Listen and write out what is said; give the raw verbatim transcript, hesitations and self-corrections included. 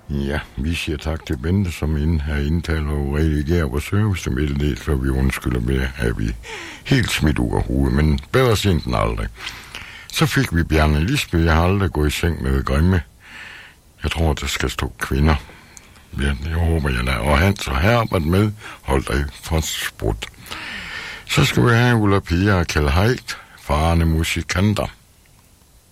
Ja, vi siger tak til Bente, som inden her indtaler og redigerer vores servicemeddelelse, så vi undskylder med, at vi helt smidt ud af hovedet, men bedre sent end aldrig. Så fik vi Bjarne Lisbeth. Jeg har aldrig gået i seng med Grimme. Jeg tror, der skal stå kvinder. Ja, det håber jeg da. Og Hans og Herbert med. Hold dig for sprut. Så skal vi have Ulla Pia og Kjell Heidt, farende musikanter.